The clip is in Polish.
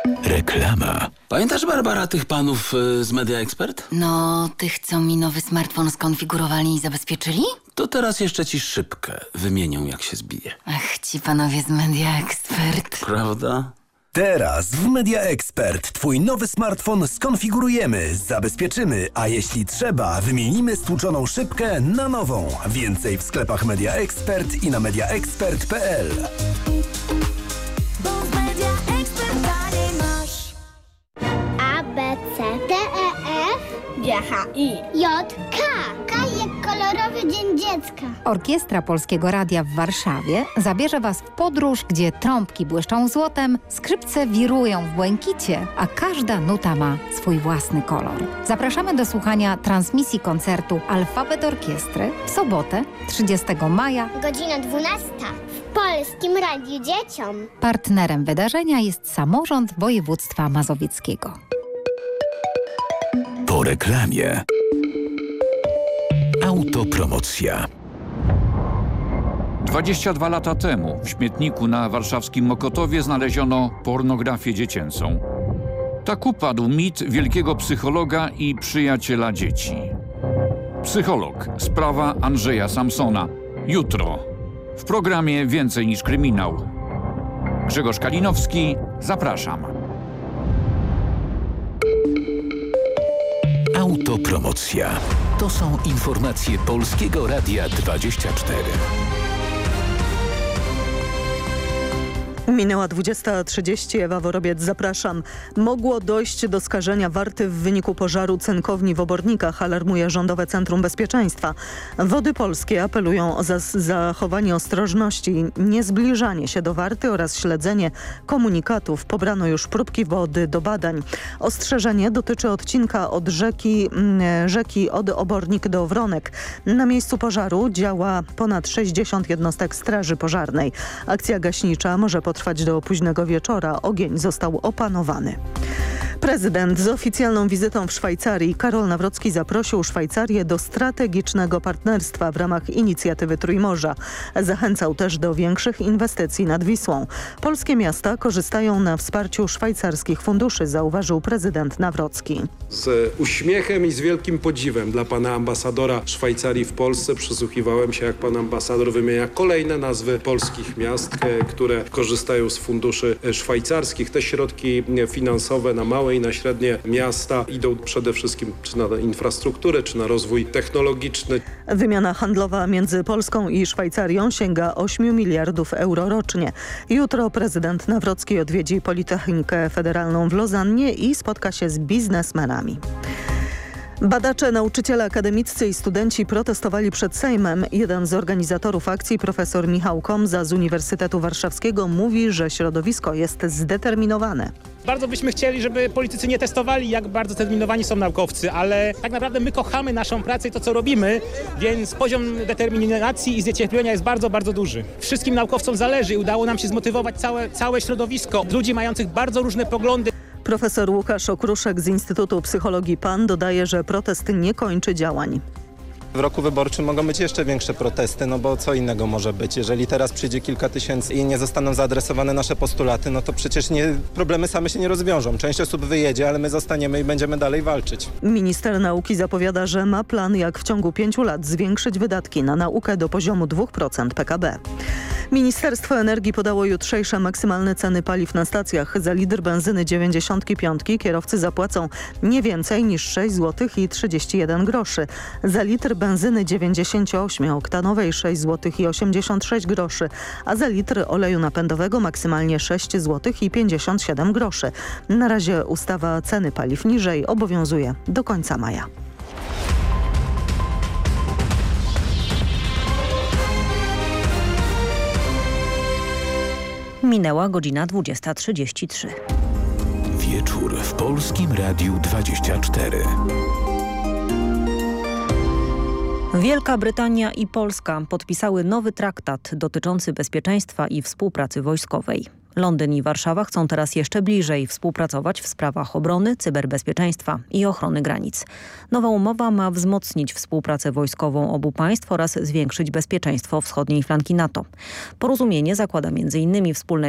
Reklama. Pamiętasz, Barbara, tych panów z Media Expert? No, tych, co mi nowy smartfon skonfigurowali i zabezpieczyli? To teraz jeszcze ci szybkę wymienią, jak się zbije. Ach, ci panowie z Media Expert. Prawda? Teraz w Media Expert Twój nowy smartfon skonfigurujemy, zabezpieczymy, a jeśli trzeba, wymienimy stłuczoną szybkę na nową. Więcej w sklepach Media Expert i na mediaexpert.pl. A, B, C, D, E, F, G, H, I, J, K. K jak kolorowy dzień dziecka. Orkiestra Polskiego Radia w Warszawie zabierze Was w podróż, gdzie trąbki błyszczą złotem, skrzypce wirują w błękicie, a każda nuta ma swój własny kolor. Zapraszamy do słuchania transmisji koncertu Alfabet Orkiestry w sobotę 30 maja. Godzina 12 w Polskim Radiu Dzieciom. Partnerem wydarzenia jest samorząd województwa mazowieckiego. Po reklamie. Autopromocja. 22 lata temu w śmietniku na warszawskim Mokotowie znaleziono pornografię dziecięcą. Tak upadł mit wielkiego psychologa i przyjaciela dzieci. Psycholog. Sprawa Andrzeja Samsona. Jutro. W programie Więcej niż kryminał. Grzegorz Kalinowski. Zapraszam. Autopromocja. To są informacje Polskiego Radia 24. Minęła 20:30, Ewa Worobiec, zapraszam. Mogło dojść do skażenia warty w wyniku pożaru cynkowni w Obornikach, alarmuje Rządowe Centrum Bezpieczeństwa. Wody Polskie apelują o zachowanie ostrożności, niezbliżanie się do warty oraz śledzenie komunikatów. Pobrano już próbki wody do badań. Ostrzeżenie dotyczy odcinka od rzeki od Obornik do Wronek. Na miejscu pożaru działa ponad 60 jednostek straży pożarnej. Akcja gaśnicza może potrwać do późnego wieczora. Ogień został opanowany. Prezydent z oficjalną wizytą w Szwajcarii Karol Nawrocki zaprosił Szwajcarię do strategicznego partnerstwa w ramach inicjatywy Trójmorza. Zachęcał też do większych inwestycji nad Wisłą. Polskie miasta korzystają na wsparciu szwajcarskich funduszy, zauważył prezydent Nawrocki. Z uśmiechem i z wielkim podziwem dla pana ambasadora Szwajcarii w Polsce przysłuchiwałem się, jak pan ambasador wymienia kolejne nazwy polskich miast, które korzystają z funduszy szwajcarskich. Te środki finansowe na małe i na średnie miasta idą przede wszystkim czy na infrastrukturę, czy na rozwój technologiczny. Wymiana handlowa między Polską i Szwajcarią sięga 8 miliardów euro rocznie. Jutro prezydent Nawrocki odwiedzi Politechnikę Federalną w Lozannie i spotka się z biznesmenami. Badacze, nauczyciele akademiccy i studenci protestowali przed Sejmem. Jeden z organizatorów akcji, profesor Michał Komza z Uniwersytetu Warszawskiego, mówi, że środowisko jest zdeterminowane. Bardzo byśmy chcieli, żeby politycy nie testowali, jak bardzo zdeterminowani są naukowcy, ale tak naprawdę my kochamy naszą pracę i to, co robimy, więc poziom determinacji i zniecierpliwienia jest bardzo, bardzo duży. Wszystkim naukowcom zależy i udało nam się zmotywować całe środowisko ludzi mających bardzo różne poglądy. Profesor Łukasz Okruszek z Instytutu Psychologii PAN dodaje, że protest nie kończy działań. W roku wyborczym mogą być jeszcze większe protesty, no bo co innego może być? Jeżeli teraz przyjdzie kilka tysięcy i nie zostaną zaadresowane nasze postulaty, no to przecież problemy same się nie rozwiążą. Część osób wyjedzie, ale my zostaniemy i będziemy dalej walczyć. Minister nauki zapowiada, że ma plan, jak w ciągu 5 lat zwiększyć wydatki na naukę do poziomu 2% PKB. Ministerstwo Energii podało jutrzejsze maksymalne ceny paliw na stacjach. Za litr benzyny 95 kierowcy zapłacą nie więcej niż 6 zł i 31 groszy. Za litr benzyny 98-oktanowej 6 zł i 86 groszy, a za litr oleju napędowego maksymalnie 6 zł i 57 groszy. Na razie ustawa ceny paliw niżej obowiązuje do końca maja. Minęła godzina 20:33. Wieczór w Polskim Radiu 24. Wielka Brytania i Polska podpisały nowy traktat dotyczący bezpieczeństwa i współpracy wojskowej. Londyn i Warszawa chcą teraz jeszcze bliżej współpracować w sprawach obrony, cyberbezpieczeństwa i ochrony granic. Nowa umowa ma wzmocnić współpracę wojskową obu państw oraz zwiększyć bezpieczeństwo wschodniej flanki NATO. Porozumienie zakłada m.in. wspólne